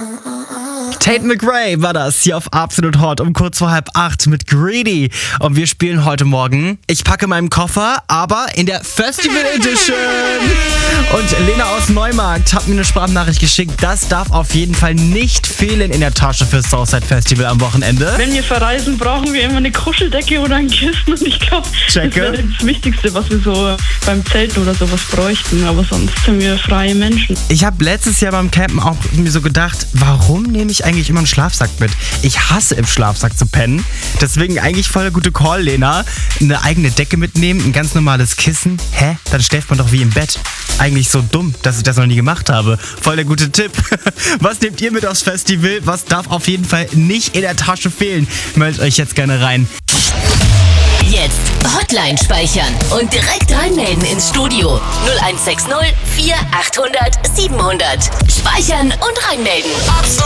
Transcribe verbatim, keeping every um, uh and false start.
Tate McRae war das hier auf Absolut Hot um kurz vor halb acht mit Greedy. Und wir spielen heute Morgen Ich packe meinen Koffer, aber in der Festival Edition. Und Lena aus Neumarkt hat mir eine Sprachnachricht geschickt. Das darf auf jeden Fall nicht fehlen in der Tasche fürs Southside Festival am Wochenende. Wenn wir verreisen, brauchen wir immer eine Kuscheldecke oder ein Kissen. Und ich glaube, das wäre das Wichtigste, was wir so beim Zelten oder sowas bräuchten. Aber sonst sind wir freie Menschen. Ich habe letztes Jahr beim Campen auch mir so gedacht, warum nehme ich eigentlich immer einen Schlafsack mit? Ich hasse im Schlafsack zu pennen. Deswegen eigentlich voll der gute Call, Lena. Eine eigene Decke mitnehmen, ein ganz normales Kissen. Hä? Dann schläft man doch wie im Bett. Eigentlich so dumm, dass ich das noch nie gemacht habe. Voll der gute Tipp. Was nehmt ihr mit aufs Festival? Was darf auf jeden Fall nicht in der Tasche fehlen? Meldet euch jetzt gerne rein. Jetzt Hotline speichern und direkt reinmelden ins Studio. null eins sechs null vier achthundert siebenhundert. Speichern und reinmelden.